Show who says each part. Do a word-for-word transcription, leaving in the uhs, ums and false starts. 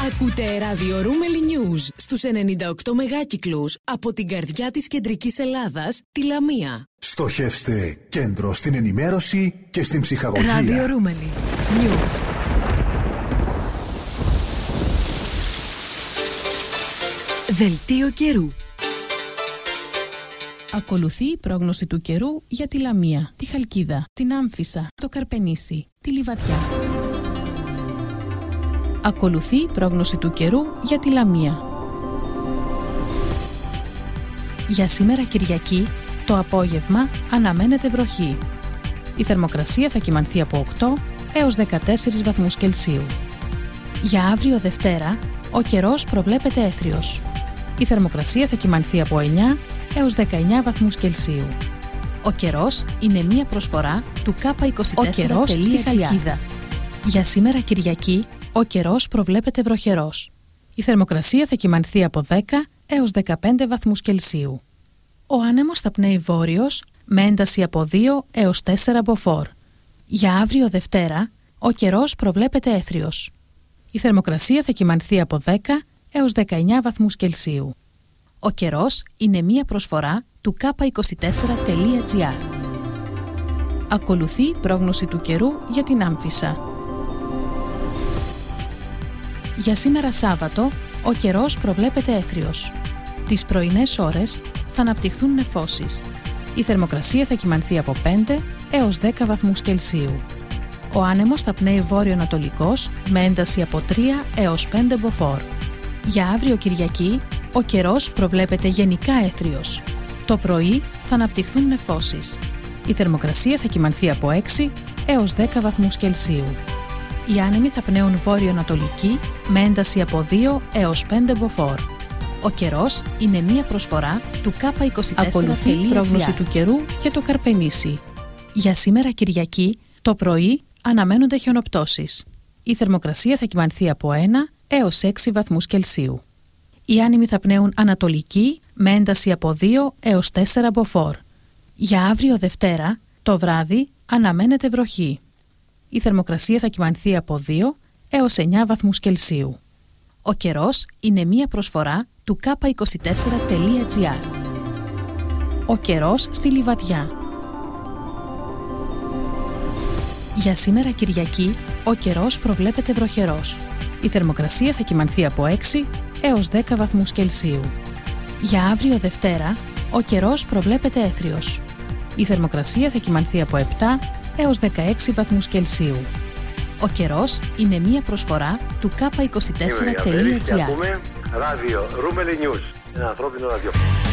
Speaker 1: Ακούτε ράδιο Ρούμελι News στους ενενήντα οκτώ μεγάκυκλους από την καρδιά της κεντρικής Ελλάδας, τη Λαμία.
Speaker 2: Στοχεύστε κέντρο στην ενημέρωση και στην ψυχαγωγία.
Speaker 1: Ράδιο Ρούμελι News. Δελτίο καιρού. Ακολουθεί η πρόγνωση του καιρού για τη Λαμία, τη Χαλκίδα, την Άμφισσα, το Καρπενήσι, τη Λιβαδιά. Ακολουθεί η πρόγνωση του καιρού για τη Λαμία. Για σήμερα Κυριακή, το απόγευμα αναμένεται βροχή. Η θερμοκρασία θα κυμανθεί από οκτώ έως δεκατέσσερις βαθμούς Κελσίου. Για αύριο Δευτέρα, ο καιρός προβλέπεται έθριος. Η θερμοκρασία θα κυμανθεί από εννιά έως δεκαεννιά βαθμούς Κελσίου. Ο καιρός είναι μία προσφορά του κάπα είκοσι τέσσερα τελεία τζι άρ. Ο καιρός στη Χαλκίδα. Για σήμερα Κυριακή, ο καιρός προβλέπεται βροχερός. Η θερμοκρασία θα κυμανθεί από δέκα έως δεκαπέντε βαθμούς Κελσίου. Ο άνεμος θα πνέει βόρειος με ένταση από δύο έως τέσσερα μποφόρ. Για αύριο Δευτέρα, ο καιρός προβλέπεται έθριος. Η θερμοκρασία θα κυμανθεί από δέκα έως δεκαεννιά βαθμούς Κελσίου. Ο καιρός είναι μία προσφορά του κάπα είκοσι τέσσερα τελεία τζι άρ. Ακολουθεί η πρόγνωση του καιρού για την Άμφισσα. Για σήμερα Σάββατο, ο καιρός προβλέπεται έθριος. Τις πρωινές ώρες θα αναπτυχθούν νεφώσεις. Η θερμοκρασία θα κυμανθεί από πέντε έως δέκα βαθμούς Κελσίου. Ο άνεμος θα πνέει βόρειο-ανατολικός με ένταση από τρία έως πέντε μποφόρ. Για αύριο Κυριακή, ο καιρός προβλέπεται γενικά έθριος. Το πρωί θα αναπτυχθούν νεφώσεις. Η θερμοκρασία θα κυμανθεί από έξι έως δέκα βαθμούς Κελσίου. Οι άνεμοι θα πνέουν βόρειο-ανατολική με ένταση από δύο έως πέντε μποφόρ. Ο καιρός είναι μία προσφορά του κάπα είκοσι τέσσερα τελεία τζι άρ. Ακολουθεί η πρόγνωση του καιρού και το Καρπενήσι. Για σήμερα Κυριακή, το πρωί αναμένονται χιονοπτώσεις. Η θερμοκρασία θα κυμανθεί από ένα έως έξι βαθμούς Κελσίου. Οι άνεμοι θα πνέουν ανατολική με ένταση από δύο έως τέσσερα μποφόρ. Για αύριο Δευτέρα, το βράδυ αναμένεται βροχή. Η θερμοκρασία θα κυμανθεί από δύο έως εννιά βαθμούς Κελσίου. Ο καιρός είναι μία προσφορά του κάπα είκοσι τέσσερα τελεία τζι άρ. Ο καιρός στη Λιβαδιά. Για σήμερα Κυριακή, ο καιρός προβλέπεται βροχερός. Η θερμοκρασία θα κυμανθεί από έξι έως δέκα βαθμούς Κελσίου. Για αύριο Δευτέρα, ο καιρός προβλέπεται έθριος. Η θερμοκρασία θα κυμανθεί από επτά έως δεκαέξι βαθμούς Κελσίου. Ο καιρός είναι μία προσφορά του κάπα είκοσι τέσσερα τελεία τζι άρ.
Speaker 3: Ράδιο Ρούμελι News, ένα ανθρώπινο ραδιόφωνο.